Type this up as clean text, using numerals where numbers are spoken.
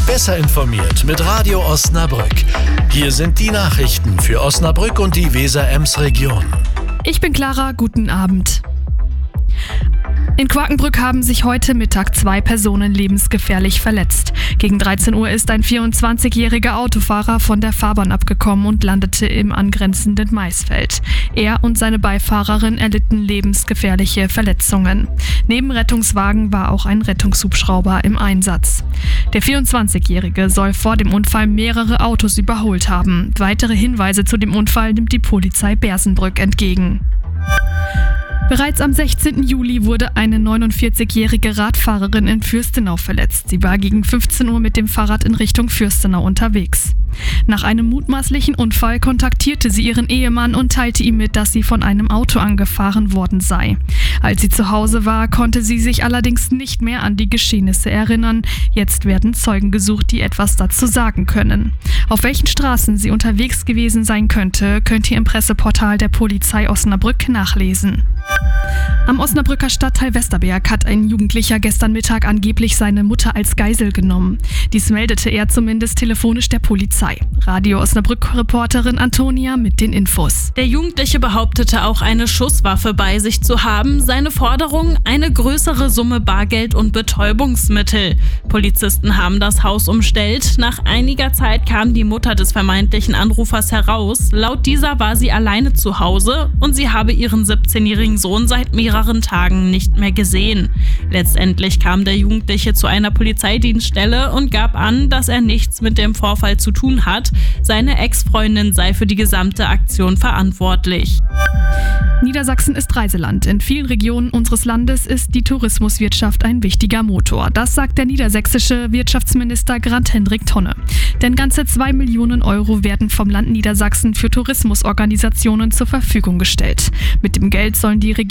besser informiert mit Radio Osnabrück. Hier sind die Nachrichten für Osnabrück und die Weser-Ems-Region. Ich bin Clara, guten Abend. In Quakenbrück haben sich heute Mittag 2 Personen lebensgefährlich verletzt. Gegen 13 Uhr ist ein 24-jähriger Autofahrer von der Fahrbahn abgekommen und landete im angrenzenden Maisfeld. Er und seine Beifahrerin erlitten lebensgefährliche Verletzungen. Neben Rettungswagen war auch ein Rettungshubschrauber im Einsatz. Der 24-jährige soll vor dem Unfall mehrere Autos überholt haben. Weitere Hinweise zu dem Unfall nimmt die Polizei Bersenbrück entgegen. Bereits am 16. Juli wurde eine 49-jährige Radfahrerin in Fürstenau verletzt. Sie war gegen 15 Uhr mit dem Fahrrad in Richtung Fürstenau unterwegs. Nach einem mutmaßlichen Unfall kontaktierte sie ihren Ehemann und teilte ihm mit, dass sie von einem Auto angefahren worden sei. Als sie zu Hause war, konnte sie sich allerdings nicht mehr an die Geschehnisse erinnern. Jetzt werden Zeugen gesucht, die etwas dazu sagen können. Auf welchen Straßen sie unterwegs gewesen sein könnte, könnt ihr im Presseportal der Polizei Osnabrück nachlesen. Am Osnabrücker Stadtteil Westerberg hat ein Jugendlicher gestern Mittag angeblich seine Mutter als Geisel genommen. Dies meldete er zumindest telefonisch der Polizei. Radio Osnabrück-Reporterin Antonia mit den Infos. Der Jugendliche behauptete auch, eine Schusswaffe bei sich zu haben. Seine Forderung: eine größere Summe Bargeld und Betäubungsmittel. Polizisten haben das Haus umstellt. Nach einiger Zeit kam die Mutter des vermeintlichen Anrufers heraus. Laut dieser war sie alleine zu Hause und sie habe ihren 17-jährigen Sohn seit mehreren Tagen nicht mehr gesehen. Letztendlich kam der Jugendliche zu einer Polizeidienststelle und gab an, dass er nichts mit dem Vorfall zu tun hat. Seine Ex-Freundin sei für die gesamte Aktion verantwortlich. Niedersachsen ist Reiseland. In vielen Regionen unseres Landes ist die Tourismuswirtschaft ein wichtiger Motor. Das sagt der niedersächsische Wirtschaftsminister Grant-Hendrik Tonne. Denn ganze 2 Millionen Euro werden vom Land Niedersachsen für Tourismusorganisationen zur Verfügung gestellt. Mit dem Geld sollen die